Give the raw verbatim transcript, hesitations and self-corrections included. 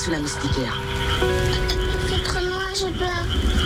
sous la moustiquaire. C'est trop noir, j'ai peur.